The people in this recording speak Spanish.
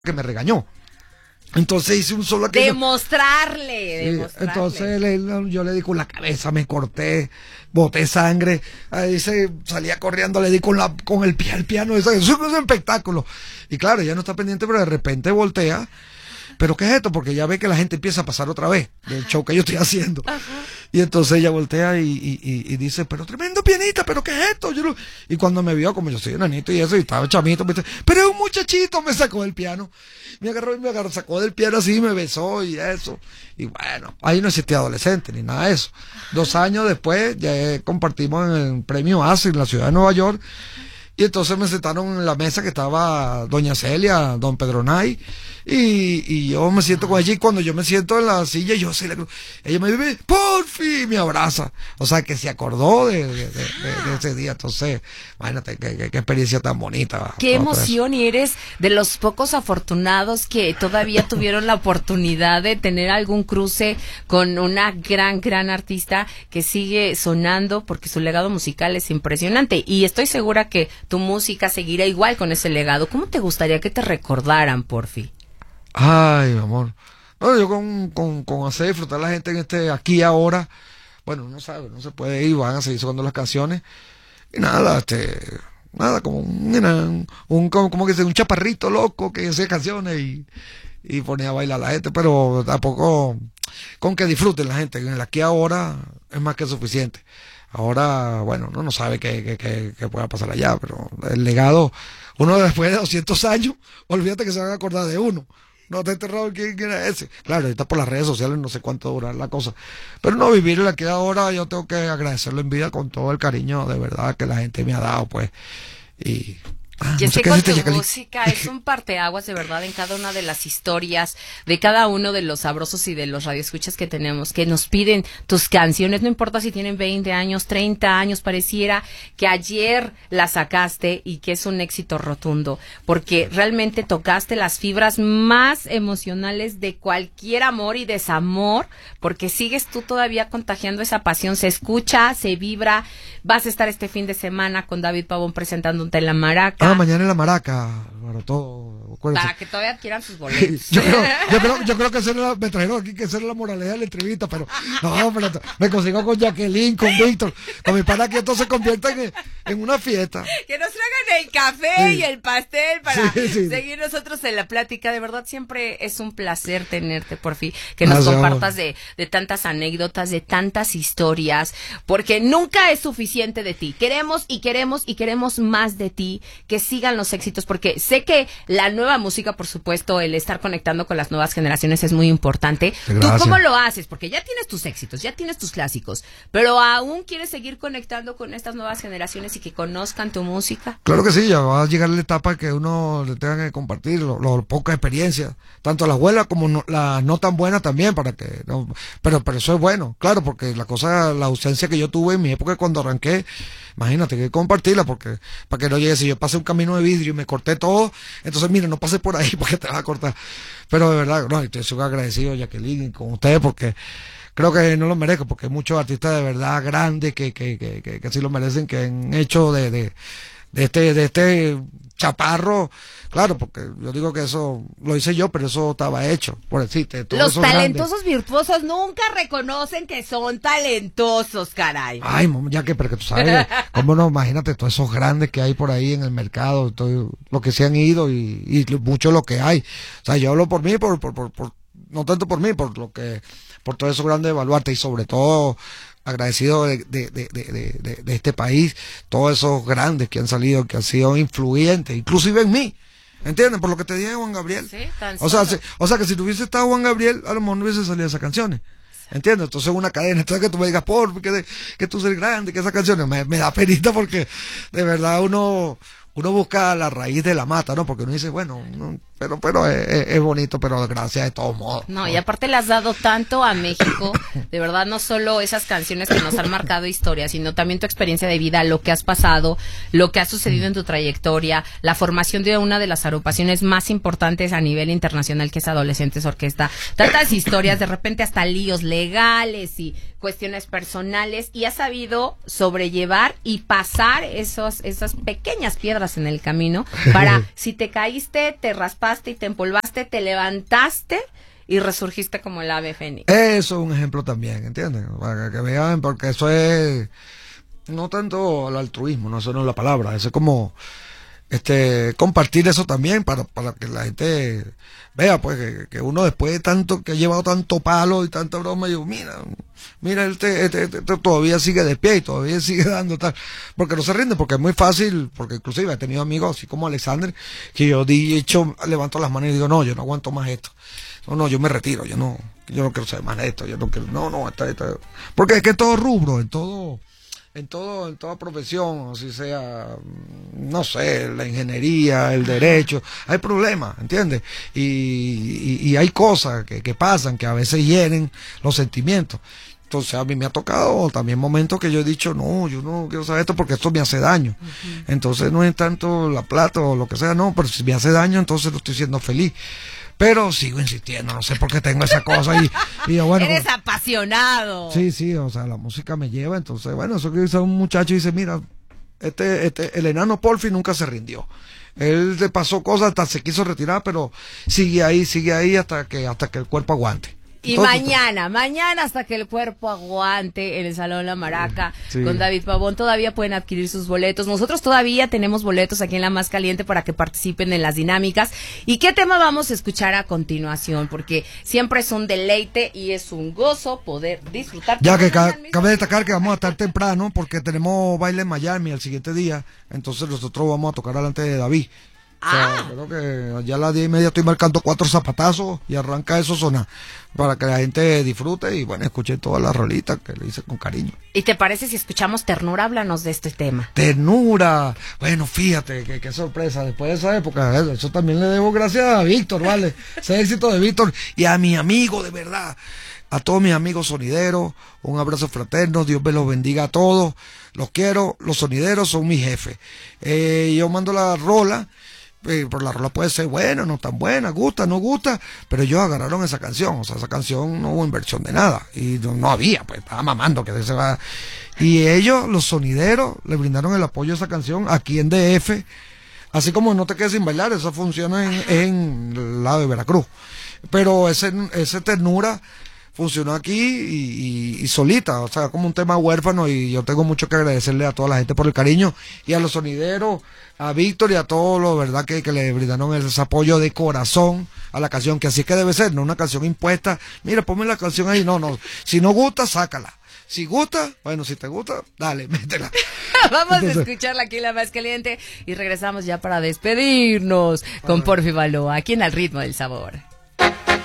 que me regañó. Entonces hice un solo aquello. Demostrarle. Entonces yo le di con la cabeza, me corté, boté sangre, ahí salía corriendo, le di con el pie al piano, eso es un espectáculo. Y claro, ella no está pendiente, pero de repente voltea. ¿Pero qué es esto? Porque ya ve que la gente empieza a pasar otra vez del show que yo estoy haciendo. Ajá. Y entonces ella voltea y dice, pero tremendo pianista, ¿pero qué es esto? Y cuando me vio, como yo soy enanito y eso, y estaba chamito, me dice, pero es un muchachito, me sacó del piano. Me agarró, sacó del piano así, me besó y eso. Y bueno, ahí no existía adolescente ni nada de eso. 2 años después, ya compartimos en el premio ACE en la ciudad de Nueva York. Y entonces me sentaron en la mesa que estaba doña Celia, don Pedro Nay, y yo me siento con ella, y cuando yo me siento en la silla, ella me dice, ¡Porfi! Me abraza. O sea, que se acordó de ese día. Entonces, imagínate, qué experiencia tan bonita. Qué emoción, y eres de los pocos afortunados que todavía tuvieron la oportunidad de tener algún cruce con una gran artista que sigue sonando, porque su legado musical es impresionante, y estoy segura que tu música seguirá igual con ese legado. ¿Cómo te gustaría que te recordaran, Porfi? Ay, mi amor. No, yo con hacer disfrutar a la gente en aquí ahora, bueno, no sabe, no se puede ir, van a seguir sonando las canciones. Y nada, como como que sea un chaparrito loco que hacía canciones y ponía a bailar a la gente, pero tampoco con que disfruten la gente. En el aquí ahora es más que suficiente. Ahora, bueno, uno no sabe qué pueda pasar allá, pero el legado, uno después de 200 años, olvídate que se van a acordar de uno. No te he enterrado quién era ese. Claro, está por las redes sociales, no sé cuánto dura la cosa. Pero no, vivir el aquí ahora, yo tengo que agradecerlo en vida con todo el cariño de verdad que la gente me ha dado, pues. Y Y es que con tu música es un parteaguas de verdad en cada una de las historias, de cada uno de los sabrosos y de los radioescuchas que tenemos, que nos piden tus canciones, no importa si tienen 20 años, 30 años, pareciera que ayer la sacaste y que es un éxito rotundo, porque realmente tocaste las fibras más emocionales de cualquier amor y desamor, porque sigues tú todavía contagiando esa pasión, se escucha, se vibra. Vas a estar este fin de semana con David Pavón presentándote en La Maraca. Mañana en La Maraca, para todo. Acuérdense. Para que todavía adquieran sus boletos. yo creo que me trajeron aquí que esa era la moraleja de la entrevista, pero no, pero me consigo con Jacqueline, con Víctor, con mi pana, que esto se convierta en una fiesta. Que nos traigan el café y el pastel para seguir nosotros en la plática. De verdad, siempre es un placer tenerte, Porfi, que nos compartas de tantas anécdotas, de tantas historias, porque nunca es suficiente de ti. Queremos y queremos y queremos más de ti, que sigan los éxitos, porque sé que la nueva música, por supuesto, el estar conectando con las nuevas generaciones es muy importante. Gracias. ¿Tú cómo lo haces? Porque ya tienes tus éxitos, ya tienes tus clásicos, pero aún quieres seguir conectando con estas nuevas generaciones y que conozcan tu música. Claro que sí, ya va a llegar la etapa que uno le tenga que compartir lo poca experiencia, tanto las buenas como las no tan buenas también, para que no, pero eso es bueno, claro, porque la ausencia que yo tuve en mi época cuando arranqué, imagínate que compartirla, porque para que no llegue, si yo pasé un camino de vidrio y me corté todo, entonces mira, no pases por ahí porque te vas a cortar. Pero de verdad, no, estoy súper agradecido, Jacqueline, con ustedes, porque creo que no lo merezco, porque hay muchos artistas de verdad grandes que sí lo merecen, que han hecho de este chaparro, claro, porque yo digo que eso lo hice yo, pero eso estaba hecho, por decirte. Los talentosos virtuosos nunca reconocen que son talentosos, caray. Ay, ya que, pero que tú sabes, cómo no, imagínate todos esos grandes que hay por ahí en el mercado, todo lo que se han ido y mucho lo que hay. O sea, yo hablo por mí, no tanto por mí, por todos esos grandes baluartes, y sobre todo agradecido de este país, todos esos grandes que han salido, que han sido influyentes, inclusive en mí, ¿entienden? Por lo que te dije, Juan Gabriel. Sí, o sea que si no hubiese estado Juan Gabriel, a lo mejor no hubiese salido esas canciones, ¿entiendes? Entonces es una cadena, entonces que tú me digas, que tú eres grande, que esas canciones, me da penita, porque de verdad uno busca la raíz de la mata, ¿no? Porque uno dice, bueno, no, pero es bonito, pero gracias de todos modos. No, y aparte le has dado tanto a México, de verdad, no solo esas canciones que nos han marcado historia, sino también tu experiencia de vida, lo que has pasado, lo que ha sucedido en tu trayectoria, la formación de una de las agrupaciones más importantes a nivel internacional, que es Adolescentes Orquesta, tantas historias, de repente hasta líos legales y cuestiones personales, y has sabido sobrellevar y pasar esas pequeñas piedras en el camino para, si te caíste, te raspaste derrumbaste y te empolvaste, te levantaste y resurgiste como el ave fénix. Eso es un ejemplo también, ¿entienden? Para que vean, porque eso es no tanto el altruismo, no, eso no es la palabra, eso es como compartir eso también para que la gente vea pues que uno después de tanto que ha llevado tanto palo y tanta broma, yo mira este todavía sigue de pie y todavía sigue dando tal, porque no se rinde, porque es muy fácil, porque inclusive he tenido amigos así como Alexander que yo levanto las manos y digo, no, yo no aguanto más esto, no, yo me retiro, yo no quiero saber más de esto, yo no quiero, porque es que todo rubro, en toda profesión, así sea, no sé, la ingeniería, el derecho, hay problemas, ¿entiendes? Y hay cosas que pasan, que a veces hieren los sentimientos. Entonces a mí me ha tocado también momentos que yo he dicho, no, yo no quiero saber esto porque esto me hace daño. Entonces no es tanto la plata o lo que sea, no, pero si me hace daño, entonces no estoy siendo feliz. Pero sigo insistiendo, no sé por qué tengo esa cosa y bueno. Eres apasionado. Sí, o sea, la música me lleva, entonces, bueno, eso que dice un muchacho y dice, mira, el enano Porfi nunca se rindió. Él le pasó cosas, hasta se quiso retirar, pero sigue ahí hasta que el cuerpo aguante. Y mañana hasta que el cuerpo aguante en el Salón La Maraca con David Pavón, todavía pueden adquirir sus boletos. Nosotros todavía tenemos boletos aquí en La Más Caliente para que participen en las dinámicas. ¿Y qué tema vamos a escuchar a continuación? Porque siempre es un deleite y es un gozo poder disfrutar. Ya que cabe destacar que vamos a estar temprano porque tenemos baile en Miami el siguiente día, entonces nosotros vamos a tocar delante de David. O sea, creo que ya a las 10:30 estoy marcando 4 zapatazos y arranca eso sonar para que la gente disfrute y bueno, escuche todas las rolitas que le hice con cariño. ¿Y te parece si escuchamos Ternura? Háblanos de este tema. Ternura, bueno, fíjate qué sorpresa, después de esa época, eso también le debo gracias a Víctor, ¿vale? Ese éxito de Víctor y a mi amigo, de verdad, a todos mis amigos sonideros, un abrazo fraterno, Dios me los bendiga a todos, los quiero, los sonideros son mis jefes. Yo mando la rola. Pero la rola puede ser buena, no tan buena, gusta, no gusta, pero ellos agarraron esa canción, o sea, esa canción no hubo inversión de nada, y no había, pues estaba mamando que se va, y ellos, los sonideros, le brindaron el apoyo a esa canción aquí en DF, así como No Te Quedes Sin Bailar, esa funciona en el lado de Veracruz, pero ese Ternura funcionó aquí y solita, o sea, como un tema huérfano, y yo tengo mucho que agradecerle a toda la gente por el cariño y a los sonideros, a Víctor y a todos los, verdad, que le brindaron ese apoyo de corazón a la canción, que así es que debe ser, no una canción impuesta, mira, ponme la canción ahí, no, si no gusta, sácala. Si gusta, bueno, si te gusta, dale, métela. Vamos a escucharla aquí en La Más Caliente y regresamos ya para despedirnos con Porfi Balboa, aquí en Al Ritmo del Sabor.